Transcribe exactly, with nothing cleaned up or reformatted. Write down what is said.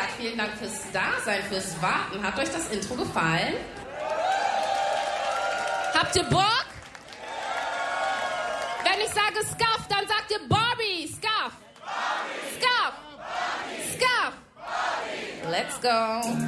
gesagt, vielen Dank fürs Dasein, fürs Warten. Hat euch das Intro gefallen? Habt ihr Bock? Wenn ich sage Scuff, dann sagt ihr Barbie. Scuff. Scuff. Scuff. Let's go.